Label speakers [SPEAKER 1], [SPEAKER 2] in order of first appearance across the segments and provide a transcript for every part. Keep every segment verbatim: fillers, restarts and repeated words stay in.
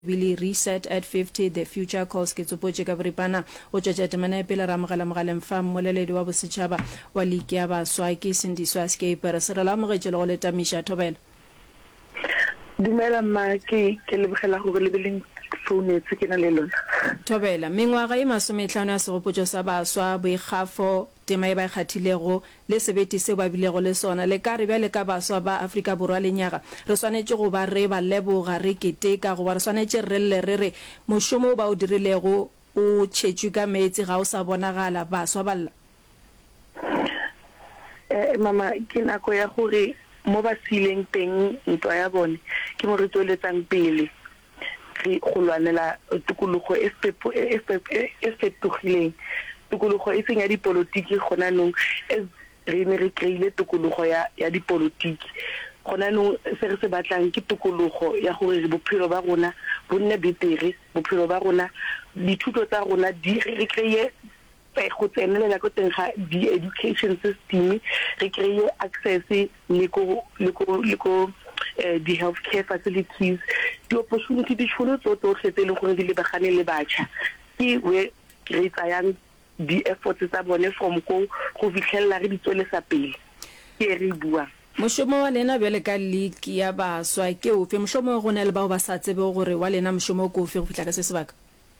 [SPEAKER 1] Really reset at fifty the future calls ke tsopotse ka boripana o tšwetša temana pele ra mogala mogaleng fa mmoleledi wa bosetšhaba wa league ya baswa ke Sindiswa Escape re se re la mogetše le go letamisha Thobela.
[SPEAKER 2] Dumela mma ke ke lebogela gore le beleng phone tse ke na le lona.
[SPEAKER 1] Thobela mengwaga e masometlhano ya segopotšo sa baswa boikgafo tema e ba ikgathilego le sebete se ba bilego le sona le ka re bjale ka baswa ba Afrika Borwa le nyaga re swanetše go ba re ba leboga re keteka go ba re swanetše re lle re re mošomo ba o dirilego o tšhetšwe ka meetse ga o sa bonagala baswa balla.
[SPEAKER 2] Eh mama ke nako ya gore mo ba sileng teng ntwa ya bone ke mo re tsweletsang pele re go lwanela tikologo e fetogileng tikologo e seng ya dipolotiki gona nong re ne re kreile tikologo ya ya dipolotiki gona nong se re se batlang ke tikologo ya gore bophelo ba rona bo nne betere bophelo ba rona dithuto tsa rona di re kreye pe go tsenelela go teng ga di education system re kreye access le ko le ko le ko di healthcare facilities di opportunity di tšhono tsotlhe tse le gore di lebagane le batšha ke we re tsayang di efforts tsa bone from go go fitlhella re di tswelesa pele ke re bua
[SPEAKER 1] mošomo wa lena bjale ka league ya baswa ke o fe mošomo go ne le bao ba sa tsebe gore wa lena mošomo ko fe go fitla ka se sebaka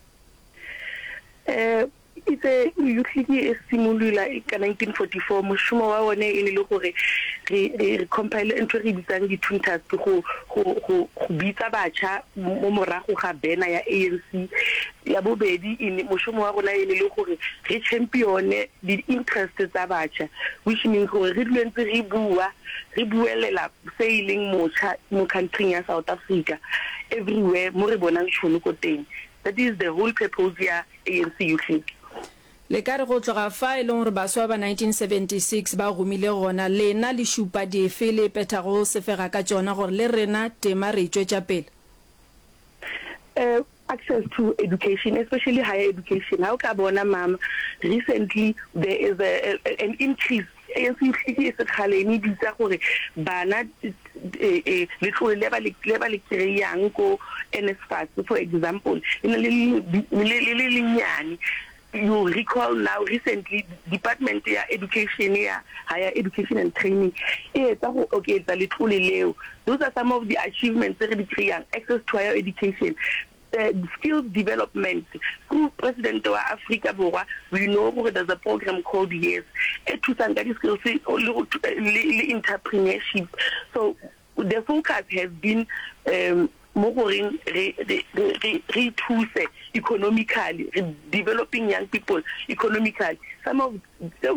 [SPEAKER 2] eh itse youth league e simolula ka nineteen forty-four mošomo wa one e le gore re re compile into re bitsang di tunters go go go bitsa batšha mo morago ga bena ya A N C ya bobedi ine mošomo wa rona e le gore re champione di interest tsa batšha which means gore re dulentse re bua re buelela sailing mocha mo country ya South Africa everywhere mo re bonang tšhono ko teng. That is the whole purpose ya A N C Youth League.
[SPEAKER 1] Le ka re go tloga fa e leng re baswa ba nineteen seventy-six ba gomile gona lena le shupa dife le petago sefega ka tsona gore le rena tema re tšwetša pele
[SPEAKER 2] uh, access to education, especially higher education. How ka bona mama recently there is a, a, an increase e se khale ni ditsa gore bana e le tlole le ba le ba le kreyang ko N S F A S for example in le le le nyane. You recall now recently Department ya Education ya Higher Education and Training e tsa go oketsa le tlole leo. Those are some of the achievements that we create access to higher education. Uh, skills development. Through President of Africa Borwa, we know that there's a program called YES. It to skills entrepreneurship. So the focus has been um, more re re re re economically, developing young people economically. Some of the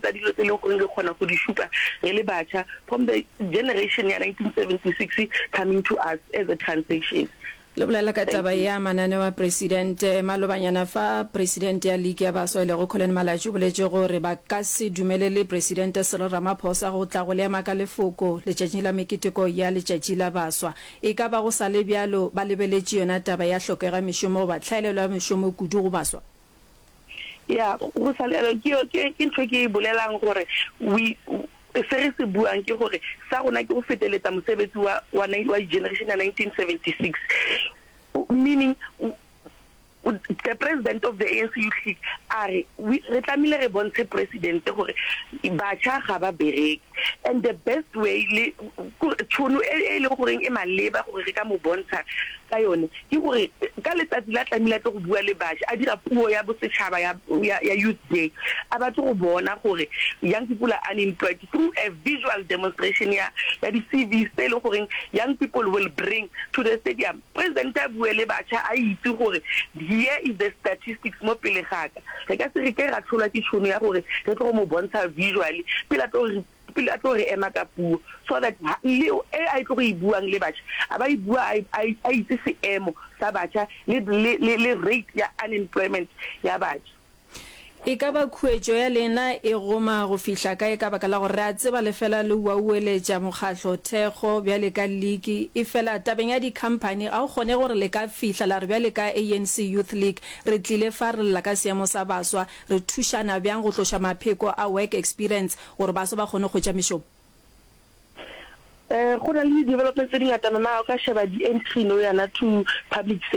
[SPEAKER 2] from the generation in nineteen seventy-six coming to us as a transition.
[SPEAKER 1] Le bolela ka taba ya manane wa president malobanyana fa president ya league ya baswa le go Colin Malaju boletse gore ba ka se dumelele president Cyril Ramaphosa go tla go lema ka lefoko le tšatši la meketeko ya le tšatši la baswa e ka ba go sa le bjalo ba lebeletše yona taba ya hlokega mešomo ba tlhaelelo ya mešomo kudu go baswa
[SPEAKER 2] ya go sa le ke ke ntho ke bolelang gore we se se buang ke gore sa rona ke go feteletsa mosebetsi wa wa generation ya nineteen seventy-six meaning the president of the A N C Youth League are we re tlamile re bontshe president gore batšha ga ba bereke and the best way le tšhono e le gore e maleba gore re ka mo bontsha ka yone ke gore ka letsatsi la tlamile go bua le batšha a dira puo ya bosetšhaba ya ya youth day a batho go bona gore young people are unemployed through a visual demonstration ya ya di C Vs tse le gore young people will bring to the stadium. President a bua le batšha a itse gore here is the statistics mo pele gaka re ka se re ke ra tšhola ke tšhono ya gore re tlo mo bontsha visually pele tlo pele tlo re ema ka puo so that le e a tlo go buang le batšha a ba bua a itse seemo sa batšha le le rate ya unemployment ya batšha
[SPEAKER 1] e ka ba khuetšo ya lena e goma go fihla ka e ka baka la gore a tseba le fela le wa ueletša mokgatlo thego bjale ka league e fela tabeng ya di company a o kgone gore le ka fihla la re bjale ka A N C Youth League re tlile fa re la ka seemo sa baswa re thušana bjang go tloša mapheko a work experience gore baswa ba kgone go tša mešomo
[SPEAKER 2] eh go na le development tse di ngata mama o ka sheba di entry no yana to public